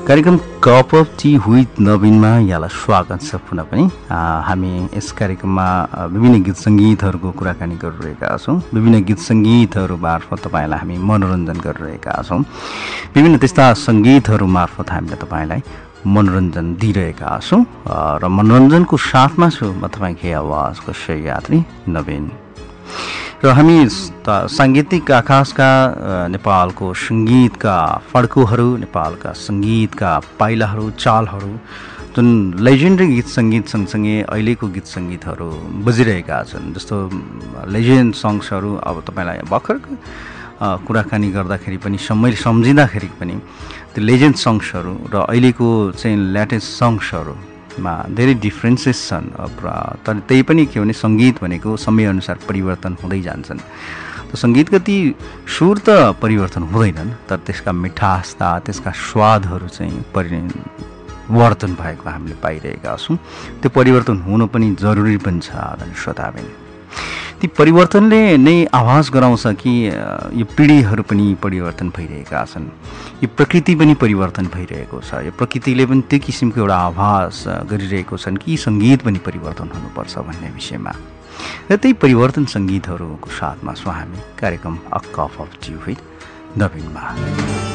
कार्यक्रम cup of T with नवीनमा यहाँलाई स्वागत छ पुनः पनि। हामी यस कार्यक्रममा विभिन्न गीत सङ्गीतहरूको कुराकानी गरिरहेका छौँ। विभिन्न गीत सङ्गीतहरू मार्फत तपाईँलाई हामी मनोरञ्जन गरिरहेका छौँ। विभिन्न त्यस्ता सङ्गीतहरू मार्फत हामीले तपाईँलाई मनोरञ्जन दिइरहेका छौँ र मनोरञ्जनको साथमा छु म तपाईँकै आवाजको सहयात्री नवीन। र हामी साङ्गीतिक आकाशका नेपालको सङ्गीतका फड्कोहरू, नेपालका सङ्गीतका पाइलाहरू, चालहरू, जुन लेजेन्डरी गीत सङ्गीत सँगसँगै अहिलेको गीत सङ्गीतहरू बजिरहेका छन्। जस्तो लेजेन्ड सङ्ग्सहरू अब तपाईँलाई भर्खर कुराकानी गर्दाखेरि पनि मैले सम्झिँदाखेरि पनि त्यो लेजेन्ड सङ्ग्सहरू र अहिलेको चाहिँ लेटेस्ट सङ्ग्सहरूमा धेरै डिफ्रेन्सेस छन्। तर त्यही पनि के भने सङ्गीत भनेको समयअनुसार परिवर्तन हुँदै जान्छन्। त सङ्गीतका ती सुर त परिवर्तन हुँदैनन्, तर त्यसका मिठासता, त्यसका स्वादहरू चाहिँ परिवर्तन भएको हामीले पाइरहेका छौँ। त्यो परिवर्तन हुनु पनि जरुरी पनि छ आदरणीय श्रोताबिन। ती परिवर्तनले नै आभास गराउँछ कि यो पिँढीहरू पनि परिवर्तन भइरहेका छन्, यो प्रकृति पनि परिवर्तन भइरहेको छ। यो प्रकृतिले पनि त्यो किसिमको एउटा आभास गरिरहेको छन् कि सङ्गीत पनि परिवर्तन हुनुपर्छ भन्ने विषयमा। र त्यही परिवर्तन सङ्गीतहरूको साथमा छौँ हामी कार्यक्रम a cup of T with नवीनमा।